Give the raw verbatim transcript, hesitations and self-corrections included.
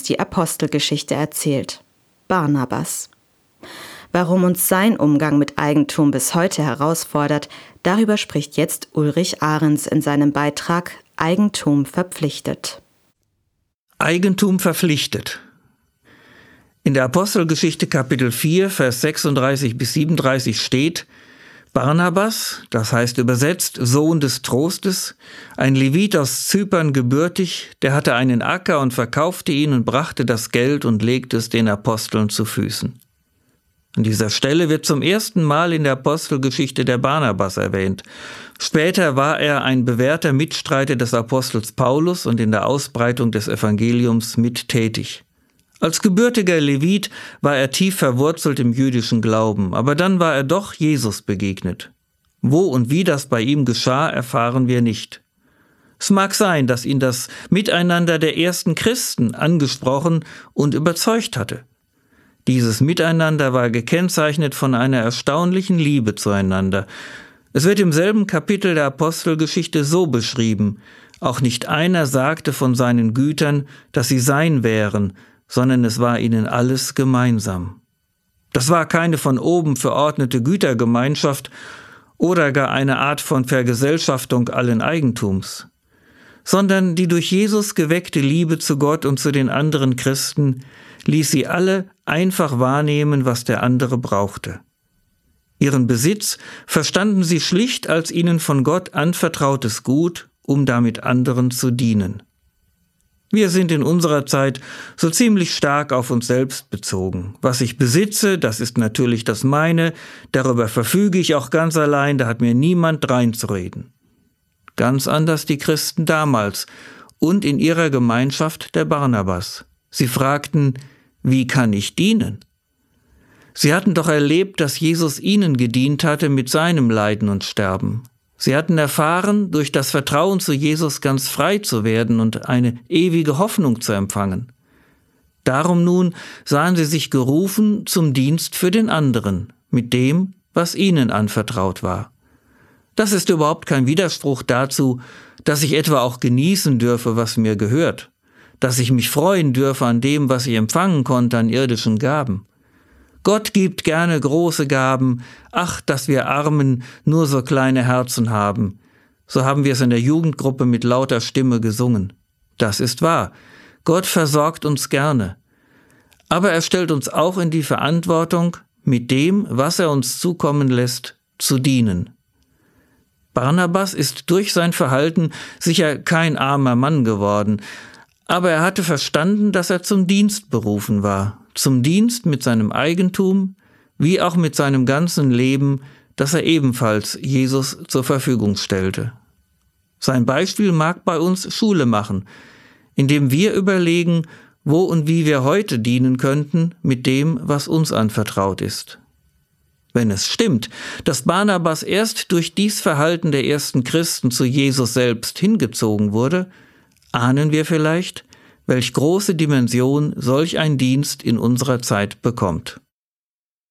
die Apostelgeschichte erzählt: Barnabas. Warum uns sein Umgang mit Eigentum bis heute herausfordert, darüber spricht jetzt Ulrich Ahrens in seinem Beitrag Eigentum verpflichtet. Eigentum verpflichtet. In der Apostelgeschichte Kapitel vier, Vers sechsunddreißig bis siebenunddreißig steht: Barnabas, das heißt übersetzt Sohn des Trostes, ein Levit aus Zypern gebürtig, der hatte einen Acker und verkaufte ihn und brachte das Geld und legte es den Aposteln zu Füßen. An dieser Stelle wird zum ersten Mal in der Apostelgeschichte der Barnabas erwähnt. Später war er ein bewährter Mitstreiter des Apostels Paulus und in der Ausbreitung des Evangeliums mit tätig. Als gebürtiger Levit war er tief verwurzelt im jüdischen Glauben, aber dann war er doch Jesus begegnet. Wo und wie das bei ihm geschah, erfahren wir nicht. Es mag sein, dass ihn das Miteinander der ersten Christen angesprochen und überzeugt hatte. Dieses Miteinander war gekennzeichnet von einer erstaunlichen Liebe zueinander. Es wird im selben Kapitel der Apostelgeschichte so beschrieben: Auch nicht einer sagte von seinen Gütern, dass sie sein wären, sondern es war ihnen alles gemeinsam. Das war keine von oben verordnete Gütergemeinschaft oder gar eine Art von Vergesellschaftung allen Eigentums, sondern die durch Jesus geweckte Liebe zu Gott und zu den anderen Christen ließ sie alle einfach wahrnehmen, was der andere brauchte. Ihren Besitz verstanden sie schlicht als ihnen von Gott anvertrautes Gut, um damit anderen zu dienen. Wir sind in unserer Zeit so ziemlich stark auf uns selbst bezogen. Was ich besitze, das ist natürlich das meine, darüber verfüge ich auch ganz allein, da hat mir niemand reinzureden. Ganz anders die Christen damals und in ihrer Gemeinschaft der Barnabas. Sie fragten: Wie kann ich dienen? Sie hatten doch erlebt, dass Jesus ihnen gedient hatte mit seinem Leiden und Sterben. Sie hatten erfahren, durch das Vertrauen zu Jesus ganz frei zu werden und eine ewige Hoffnung zu empfangen. Darum nun sahen sie sich gerufen zum Dienst für den anderen, mit dem, was ihnen anvertraut war. Das ist überhaupt kein Widerspruch dazu, dass ich etwa auch genießen dürfe, was mir gehört, dass ich mich freuen dürfe an dem, was ich empfangen konnte an irdischen Gaben. Gott gibt gerne große Gaben, ach, dass wir Armen nur so kleine Herzen haben. So haben wir es in der Jugendgruppe mit lauter Stimme gesungen. Das ist wahr, Gott versorgt uns gerne. Aber er stellt uns auch in die Verantwortung, mit dem, was er uns zukommen lässt, zu dienen. Barnabas ist durch sein Verhalten sicher kein armer Mann geworden, aber er hatte verstanden, dass er zum Dienst berufen war, zum Dienst mit seinem Eigentum, wie auch mit seinem ganzen Leben, das er ebenfalls Jesus zur Verfügung stellte. Sein Beispiel mag bei uns Schule machen, indem wir überlegen, wo und wie wir heute dienen könnten mit dem, was uns anvertraut ist. Wenn es stimmt, dass Barnabas erst durch dies Verhalten der ersten Christen zu Jesus selbst hingezogen wurde, ahnen wir vielleicht, welch große Dimension solch ein Dienst in unserer Zeit bekommt.